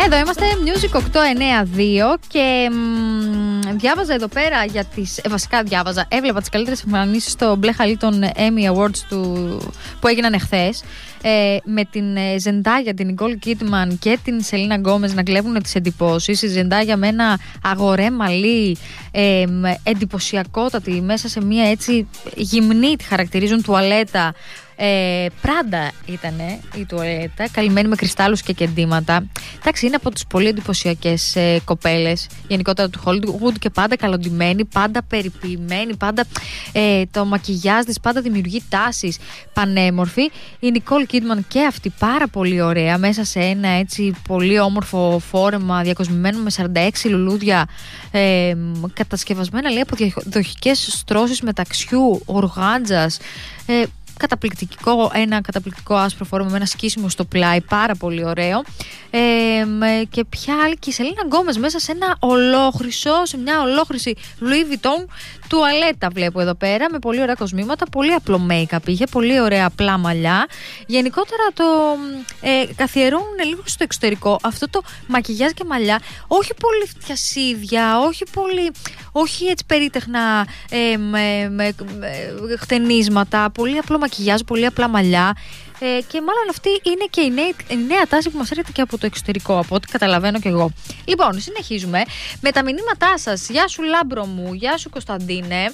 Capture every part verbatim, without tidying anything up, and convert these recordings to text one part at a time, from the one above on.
Εδώ είμαστε, Music οκτώ εννιά δύο και μ, διάβαζα εδώ πέρα για τις, ε, βασικά διάβαζα, έβλεπα τις καλύτερες εμφανίσεις στο μπλε χαλί των Emmy Awards του, που έγιναν εχθές, ε, με την Ζεντάγια, την Νικόλ Κίτμαν και την Σελίνα Γκόμες να κλέβουν τις εντυπώσεις. Η Ζεντάγια με ένα αγορέ μαλλί, ε, εντυπωσιακότατη, μέσα σε μια έτσι γυμνή, τη χαρακτηρίζουν, τουαλέτα. Ε, Πράντα ήτανε η τουαλέτα, καλυμμένη με κρυστάλλους και κεντήματα. Εντάξει, είναι από τις πολύ εντυπωσιακές ε, κοπέλες γενικότερα του Hollywood και πάντα καλοντημένη, πάντα περιποιημένη, πάντα ε, το μακιγιάζ της πάντα δημιουργεί τάσεις, πανέμορφη. Η Νικόλ Κίτμαν και αυτή πάρα πολύ ωραία, μέσα σε ένα έτσι πολύ όμορφο φόρεμα διακοσμημένο με σαράντα έξι λουλούδια, ε, κατασκευασμένα λέει από διαδοχικές στρώσεις μεταξιού, οργάντζας, ε, καταπληκτικό, ένα καταπληκτικό άσπρο φόρμα με ένα σκίσιμο στο πλάι, πάρα πολύ ωραίο. Ε, και ποια άλλη, και η Σελίνα Γκόμες μέσα σε ένα ολόχρυσο, σε μια ολόχρυση Louis Vuitton τουαλέτα βλέπω εδώ πέρα, με πολύ ωραία κοσμήματα, πολύ απλό make-up είχε, πολύ ωραία απλά μαλλιά. Γενικότερα το ε, καθιερώνουν λίγο στο εξωτερικό αυτό το μακιγιάζ και μαλλιά, όχι πολύ φτιασίδια, όχι πολύ, όχι έτσι περίτεχνα ε, με, με, με χτενίσματα, πολύ απλό μακιγιάζ, πολύ απλά μαλλιά. Ε, και μάλλον αυτή είναι και η νέα, η νέα τάση που μας έρχεται και από το εξωτερικό, από ό,τι καταλαβαίνω κι εγώ. Λοιπόν, συνεχίζουμε με τα μηνύματά σας. Γεια σου Λάμπρο μου, γεια σου Κωνσταντίνε.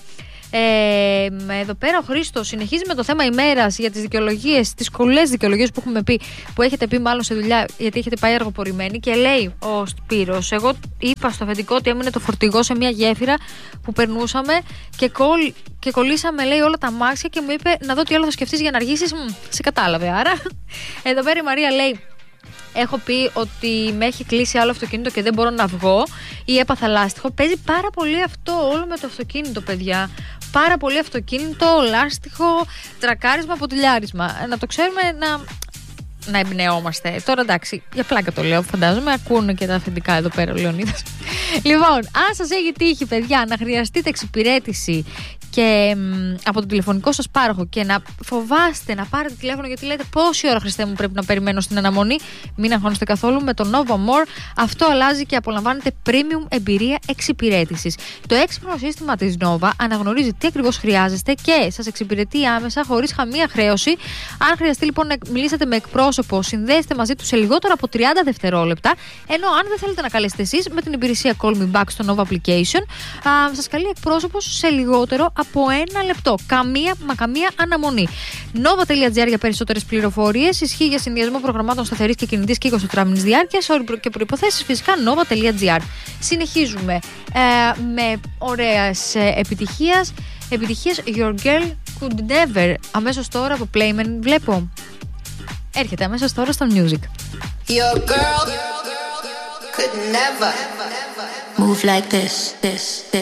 Ε, εδώ πέρα ο Χρήστος συνεχίζει με το θέμα ημέρας για τις δικαιολογίες, τις κολλές δικαιολογίες που έχουμε πει, που έχετε πει μάλλον σε δουλειά, γιατί έχετε πάει αργοπορημένοι. Και λέει ο Σπύρος, εγώ είπα στο αφεντικό ότι έμεινε το φορτηγό σε μια γέφυρα που περνούσαμε και, κολλ, και κολλήσαμε, λέει, όλα τα αμάξια και μου είπε να δω τι άλλο θα σκεφτείς για να αργήσεις. Μ, σε κατάλαβε. Άρα εδώ πέρα η Μαρία λέει, έχω πει ότι με έχει κλείσει άλλο αυτοκίνητο και δεν μπορώ να βγω ή έπαθα λάστιχο. Παίζει πάρα πολύ αυτό όλο με το αυτοκίνητο, παιδιά. Πάρα πολύ αυτοκίνητο, λάστιχο, τρακάρισμα, ποτηλιάρισμα. Να το ξέρουμε, να, να εμπνεόμαστε. Τώρα εντάξει, για πλάκα το λέω, φαντάζομαι. Ακούνε και τα αφεντικά εδώ πέρα ο Λεωνίδας. Λοιπόν, αν σας έχει τύχει, παιδιά, να χρειαστείτε εξυπηρέτηση και μ, από τον τηλεφωνικό σας πάροχο και να φοβάστε να πάρετε τηλέφωνο γιατί λέτε πόση ώρα, Χριστέ μου, πρέπει να περιμένω στην αναμονή, μην αγχώνεστε καθόλου. Με το Nova More αυτό αλλάζει και απολαμβάνετε premium εμπειρία εξυπηρέτησης. Το έξυπνο σύστημα της Nova αναγνωρίζει τι ακριβώς χρειάζεστε και σας εξυπηρετεί άμεσα χωρίς καμία χρέωση. Αν χρειαστεί λοιπόν να μιλήσετε με εκπρόσωπο, συνδέστε μαζί του σε λιγότερο από τριάντα δευτερόλεπτα, ενώ αν δεν θέλετε να καλέσετε εσείς, με την υπηρεσία Call Me Back στο Nova Application α, σας καλεί εκπρόσωπος σε λιγότερο από ένα λεπτό. Καμία μα καμία αναμονή. Nova.gr για περισσότερες πληροφορίες. Ισχύει για συνδυασμό προγραμμάτων σταθερής και κινητής και εικοσιτετράωρης διάρκειας. Όροι και προϋποθέσεις φυσικά Nova.gr. Συνεχίζουμε ε, με ωραίες ε, επιτυχίες. Επιτυχίες Your Girl Could Never. Αμέσως τώρα από Playmen βλέπω. Έρχεται αμέσως τώρα στο Music. Your girl could never move like this, this, this.